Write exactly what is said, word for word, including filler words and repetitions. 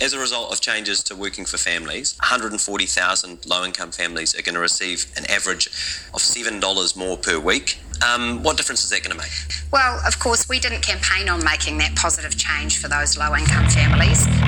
As a result of changes to Working for Families, one hundred forty thousand low-income families are going to receive an average of seven dollars more per week. Um, what difference is that going to make? Well, of course, we didn't campaign on making that positive change for those low-income families.